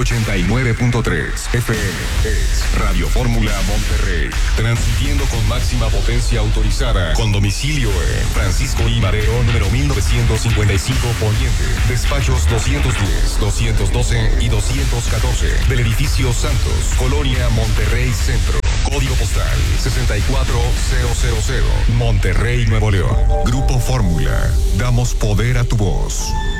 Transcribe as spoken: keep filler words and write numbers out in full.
ochenta y nueve punto tres F M es Radio Fórmula Monterrey, transmitiendo con máxima potencia autorizada, con domicilio en Francisco I. Madero, número mil novecientos cincuenta y cinco Poniente, despachos doscientos diez, doscientos doce y doscientos catorce, del edificio Santos, Colonia Monterrey Centro, código postal sesenta y cuatro mil, Monterrey, Nuevo León. Grupo Fórmula, damos poder a tu voz.